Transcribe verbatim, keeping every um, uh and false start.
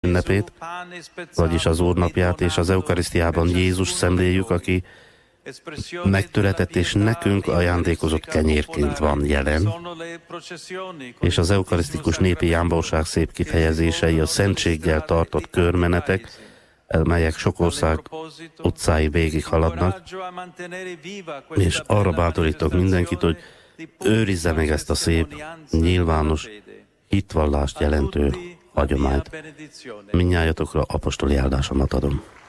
ünnepét, vagyis az Úrnapját, és az Eukarisztiában Jézus szemléljük, aki megtöretett és nekünk ajándékozott kenyérként van jelen, és az eukarisztikus népi jámborság szép kifejezései a szentséggel tartott körmenetek, melyek sok ország utcái végig haladnak, és arra bátorítok mindenkit, hogy őrizze meg ezt a szép, nyilvános, hitvallást jelentő hagyományt. Mindnyájatokra apostoli áldásomat adom.